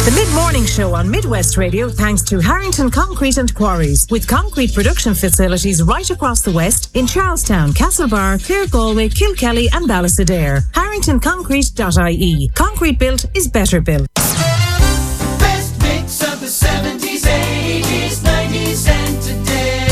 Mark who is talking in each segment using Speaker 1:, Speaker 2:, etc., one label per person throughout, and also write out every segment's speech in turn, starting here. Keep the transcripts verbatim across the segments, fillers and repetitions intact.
Speaker 1: The mid-morning show on Midwest Radio thanks to Harrington Concrete and Quarries, with concrete production facilities right across the West in Charlestown, Castlebar, Clare, Galway, Kilkelly and Ballysadare. harrington concrete dot I E. Concrete built is better built.
Speaker 2: Best mix of the seventies, eighties, nineties and today.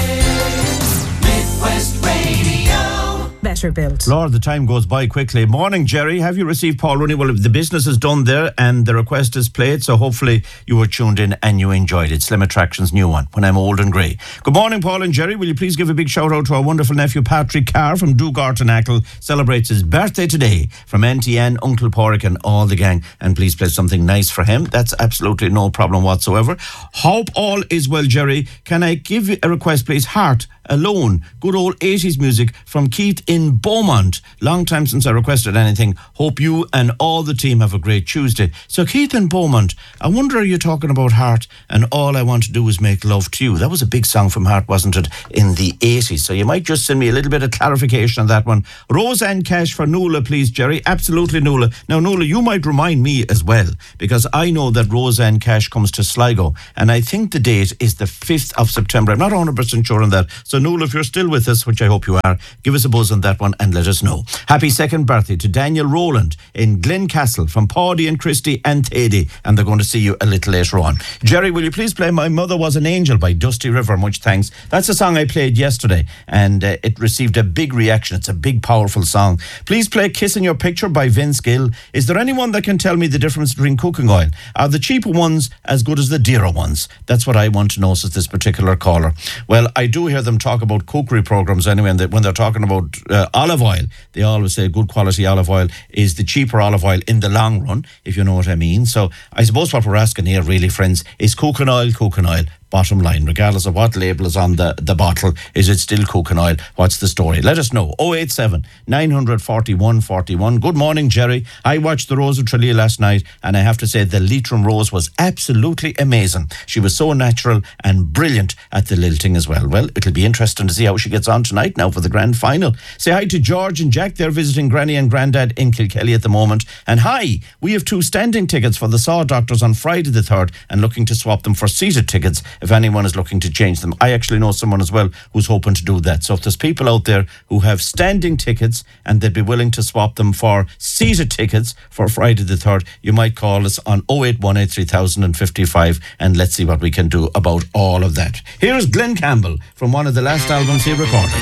Speaker 2: Midwest Radio.
Speaker 1: Better built.
Speaker 3: Lord, the time goes by quickly. Morning, Jerry. Have you received Paul Rooney? Well, the business is done there and the request is played, so hopefully you were tuned in and you enjoyed it. Slim Attractions' new one, When I'm Old and Grey. Good morning, Paul and Jerry. Will you please give a big shout out to our wonderful nephew Patrick Carr from Dugart and Ackle. Celebrates his birthday today. From N T N, Uncle Porrick and all the gang. And please play something nice for him. That's absolutely no problem whatsoever. Hope all is well, Jerry. Can I give you a request, please? Heart Alone, good old eighties music from Keith in Beaumont. Long time since I requested anything. Hope you and all the team have a great Tuesday. So Keith in Beaumont, I wonder, are you talking about Heart and All I Want to Do Is Make Love to You? That was a big song from Heart, wasn't it, in the eighties? So you might just send me a little bit of clarification on that one. Roseanne Cash for Nuala, please, Jerry. Absolutely, Nuala. Now, Nuala, you might remind me as well, because I know that Roseanne Cash comes to Sligo, and I think the date is the fifth of September. I'm not one hundred percent sure on that. So Nuala, if you're still with us, which I hope you are, give us a buzz on that one and let us know. Happy second birthday to Daniel Rowland in Glencastle from Paddy and Christy and Thady, and they're going to see you a little later on. Jerry, will you please play My Mother Was an Angel by Dusty River? Much thanks. That's a song I played yesterday and uh, it received a big reaction. It's a big, powerful song. Please play Kiss in Your Picture by Vince Gill. Is there anyone that can tell me the difference between cooking oil? Are the cheaper ones as good as the dearer ones? That's what I want to know, says this particular caller. Well, I do hear them talk about cookery programs anyway, and they, when they're talking about uh, olive oil, they always say good quality olive oil is the cheaper olive oil in the long run, if you know what I mean. So I suppose what we're asking here, really, friends, is cooking oil cooking oil? Bottom line, regardless of what label is on the, the bottle, is it still cooking oil? What's the story? Let us know. oh eight seven, nine four one, four one. Good morning, Jerry. I watched the Rose of Tralee last night and I have to say the Leitrim Rose was absolutely amazing. She was so natural and brilliant at the lilting as well. Well, it'll be interesting to see how she gets on tonight now for the grand final. Say hi to George and Jack. They're visiting Granny and Grandad in Kilkelly at the moment. And hi, we have two standing tickets for the Saw Doctors on Friday the third and looking to swap them for seated tickets if anyone is looking to change them. I actually know someone as well who's hoping to do that. So if there's people out there who have standing tickets and they'd be willing to swap them for seated tickets for Friday the third, you might call us on oh eight one eight, three thousand fifty-five and let's see what we can do about all of that. Here's Glenn Campbell from one of the last albums he recorded.